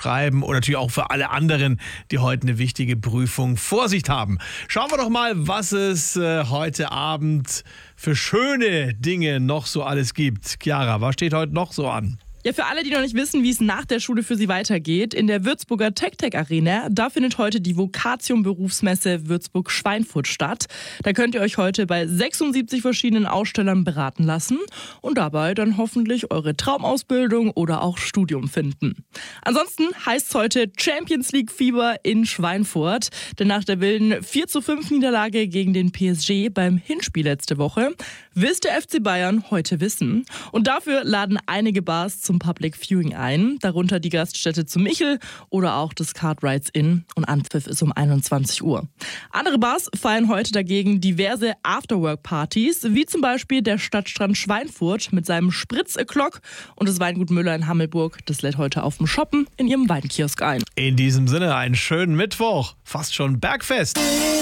schreiben und natürlich auch für alle anderen, die heute eine wichtige Prüfung vor sich haben. Schauen wir doch mal, was es heute Abend für schöne Dinge noch so alles gibt. Chiara, was steht heute noch so an? Ja, für alle, die noch nicht wissen, wie es nach der Schule für sie weitergeht, in der Würzburger TecTec Arena, da findet heute die Vocatium-Berufsmesse Würzburg-Schweinfurt statt. Da könnt ihr euch heute bei 76 verschiedenen Ausstellern beraten lassen und dabei dann hoffentlich eure Traumausbildung oder auch Studium finden. Ansonsten heißt es heute Champions League-Fieber in Schweinfurt, denn nach der wilden 4:5 Niederlage gegen den PSG beim Hinspiel letzte Woche will's der FC Bayern heute wissen. Und dafür laden einige Bars zum Public Viewing ein, darunter die Gaststätte zu Michel oder auch das Cartwrights Inn, und Anpfiff ist um 21 Uhr. Andere Bars feiern heute dagegen diverse Afterwork-Partys, wie zum Beispiel der Stadtstrand Schweinfurt mit seinem Spritz-O'Clock, und das Weingut Müller in Hammelburg, das lädt heute auf dem Shoppen in ihrem Weinkiosk ein. In diesem Sinne einen schönen Mittwoch, fast schon Bergfest.